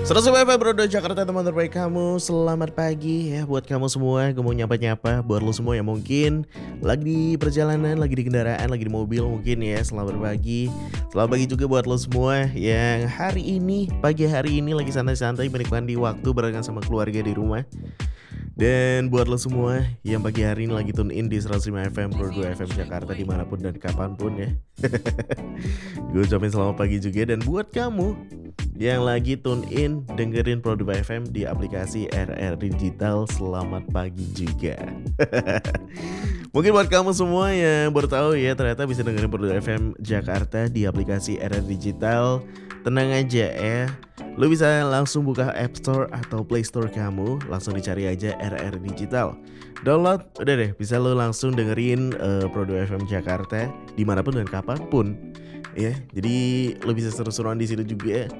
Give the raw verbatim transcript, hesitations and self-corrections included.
seratus F M Rodo Jakarta, teman terbaik kamu. Selamat pagi ya buat kamu semua. Gue mau nyapa-nyapa buat lo semua yang mungkin lagi di perjalanan, lagi di kendaraan, lagi di mobil mungkin ya. Selamat pagi. Selamat pagi juga buat lo semua yang hari ini, pagi hari ini lagi santai-santai menikmati waktu barengan sama keluarga di rumah. Dan buat lo semua yang pagi hari ini lagi tune in di seratus lima F M Pro dua F M Jakarta dimanapun dan kapanpun ya. Gue ucapin selamat pagi juga. Dan buat kamu yang lagi tune in dengerin Pro dua F M di aplikasi R R Digital, selamat pagi juga. Mungkin buat kamu semua yang baru tahu ya, ternyata bisa dengerin Pro dua F M Jakarta di aplikasi R R Digital. Tenang aja ya, lu bisa langsung buka App Store atau Play Store kamu, langsung dicari aja R R Digital. Download, udah deh, bisa lu langsung dengerin uh, Pro dua F M Jakarta dimanapun dan kapanpun. Ya, jadi lu bisa seru-seruan di situ juga.